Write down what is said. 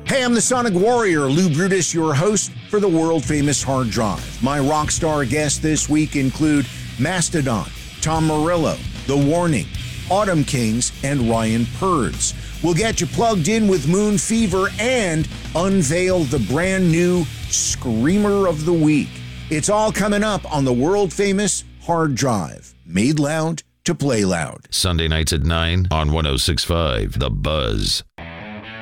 Hey, I'm the Sonic Warrior, Lou Brutus, your host for the world-famous Hard Drive. My rock star guests this week include Mastodon, Tom Morello, The Warning, Autumn Kings, and Ryan Purds. We'll get you plugged in with Moon Fever and unveil the brand new Screamer of the Week. It's all coming up on the world-famous Hard Drive. Made loud to play loud. Sunday nights at 9 on 106.5 The Buzz.